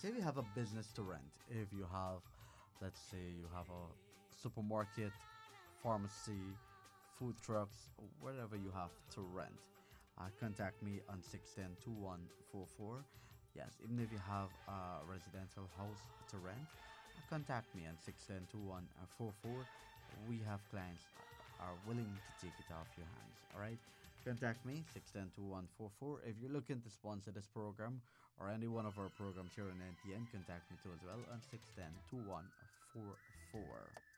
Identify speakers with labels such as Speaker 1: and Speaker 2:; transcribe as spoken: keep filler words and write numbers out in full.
Speaker 1: if you have a business to rent, if you have, let's say, you have a supermarket, pharmacy, food trucks, whatever you have to rent, uh, contact me on six one zero, two one four four. Yes, even if you have a residential house to rent, uh, contact me on six one zero, two one four four. We have clients are willing to take it off your hands. All right, contact me six one zero, two one four four. If you're looking to sponsor this program or any one of our programs here on N T N, contact me too as well on six one zero, two one four four.